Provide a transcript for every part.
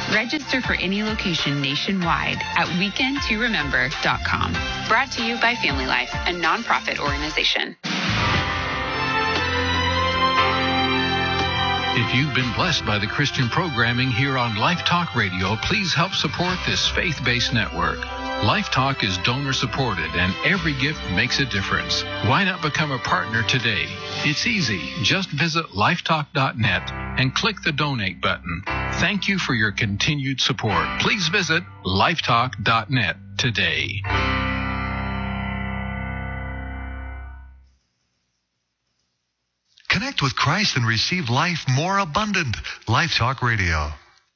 Register for any location nationwide at weekendtoremember.com. Brought to you by Family Life, a nonprofit organization. If you've been blessed by the Christian programming here on Life Talk Radio, please help support this faith-based network. Life Talk is donor-supported, and every gift makes a difference. Why not become a partner today? It's easy. Just visit lifetalk.net and click the donate button. Thank you for your continued support. Please visit lifetalk.net today. Connect with Christ and receive life more abundant. Life Talk Radio.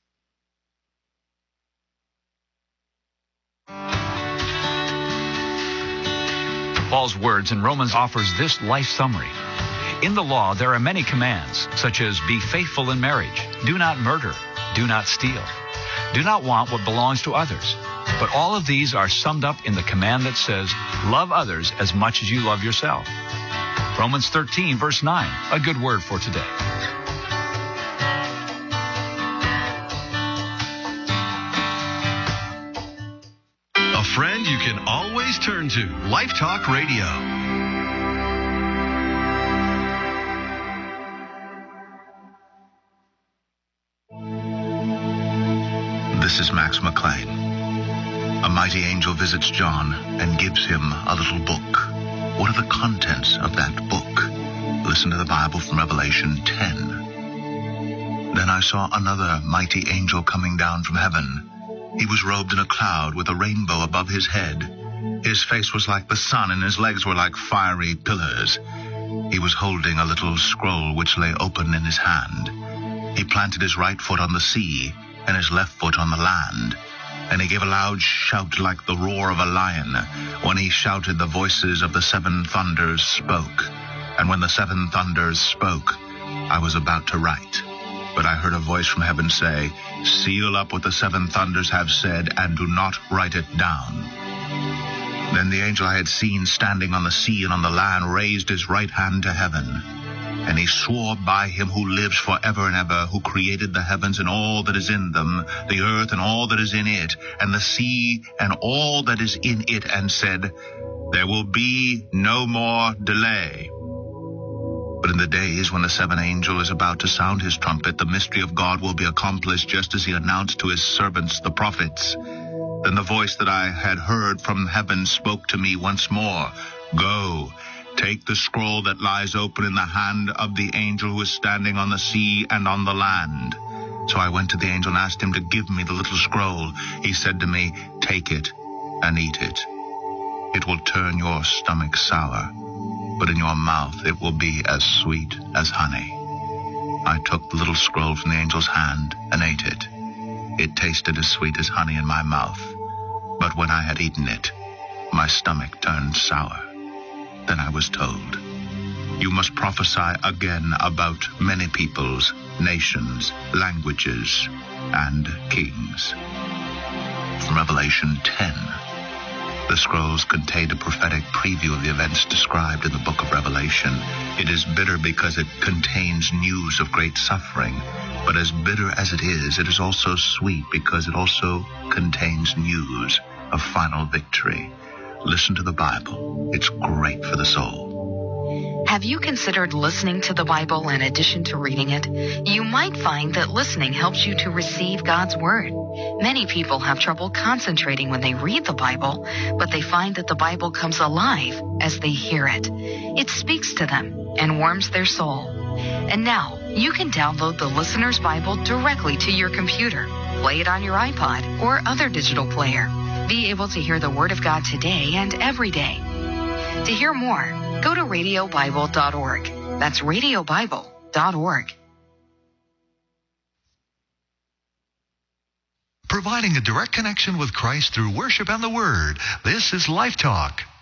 Paul's words in Romans offers this life summary. In the law, there are many commands, such as be faithful in marriage, do not murder, do not steal, do not want what belongs to others. But all of these are summed up in the command that says, love others as much as you love yourself. Romans 13, verse 9, a good word for today. A friend you can always turn to. Life Talk Radio. This is Max McLean. A mighty angel visits John and gives him a little book. What are the contents of that book? Listen to the Bible from Revelation 10. Then I saw another mighty angel coming down from heaven. He was robed in a cloud with a rainbow above his head. His face was like the sun, and his legs were like fiery pillars. He was holding a little scroll which lay open in his hand. He planted his right foot on the sea and his left foot on the land. And he gave a loud shout like the roar of a lion. When he shouted, the voices of the seven thunders spoke. And when the seven thunders spoke, I was about to write. But I heard a voice from heaven say, seal up what the seven thunders have said, and do not write it down. Then the angel I had seen standing on the sea and on the land raised his right hand to heaven. And he swore by him who lives forever and ever, who created the heavens and all that is in them, the earth and all that is in it, and the sea and all that is in it, and said, there will be no more delay. But in the days when the seventh angel is about to sound his trumpet, the mystery of God will be accomplished just as he announced to his servants, the prophets. Then the voice that I had heard from heaven spoke to me once more, go, take the scroll that lies open in the hand of the angel who is standing on the sea and on the land. So I went to the angel and asked him to give me the little scroll. He said to me, take it and eat it. It will turn your stomach sour, but in your mouth it will be as sweet as honey. I took the little scroll from the angel's hand and ate it. It tasted as sweet as honey in my mouth, but when I had eaten it, my stomach turned sour. Then I was told, you must prophesy again about many peoples, nations, languages, and kings. From Revelation 10. The scrolls contained a prophetic preview of the events described in the book of Revelation. It is bitter because it contains news of great suffering. But as bitter as it is also sweet because it also contains news of final victory. Listen to the Bible. It's great for the soul. Have you considered listening to the Bible in addition to reading it? You might find that listening helps you to receive God's Word. Many people have trouble concentrating when they read the Bible, but they find that the Bible comes alive as they hear it. It speaks to them and warms their soul. And now, you can download the Listener's Bible directly to your computer, play it on your iPod or other digital player. Be able to hear the Word of God today and every day. To hear more, go to radiobible.org. That's radiobible.org. Providing a direct connection with Christ through worship and the Word. This is Life Talk.